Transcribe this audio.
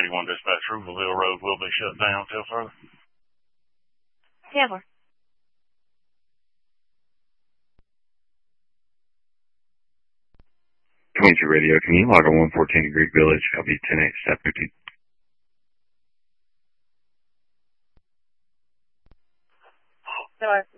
81 dispatch, Rubleville Road will be shut down till further. Taylor. Quincy Radio, can you log on 114 Greek Village? I'll be 10-8, step 50. Taylor.